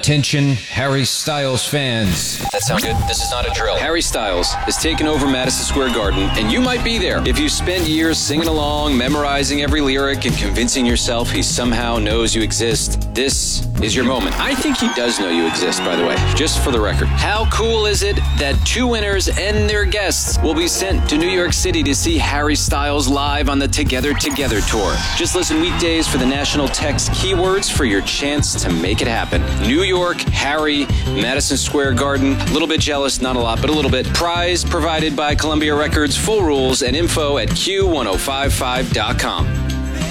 Attention, Harry Styles fans. That sounds good. This is not a drill. Harry Styles has taken over Madison Square Garden, and you might be there. If you spent years singing along, memorizing every lyric, and convincing yourself he somehow knows you exist, this is your moment. I think he does know you exist, by the way, just for the record. How cool is it that 2 winners and their guests will be sent to New York City to see Harry Styles live on the Together Together tour? Just listen weekdays for the national text keywords for your chance to make it happen. New York, Harry, Madison Square Garden. A little bit jealous, not a lot, but a little bit. Prize provided by Columbia Records. Full rules and info at Q1055.com.